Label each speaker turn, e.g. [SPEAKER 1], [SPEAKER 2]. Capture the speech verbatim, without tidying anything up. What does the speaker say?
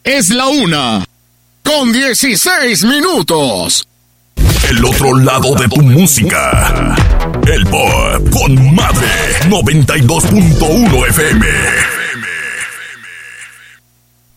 [SPEAKER 1] Es la una, con dieciséis minutos.
[SPEAKER 2] El otro lado de tu música. El Pop con Madre noventa y dos punto uno F M.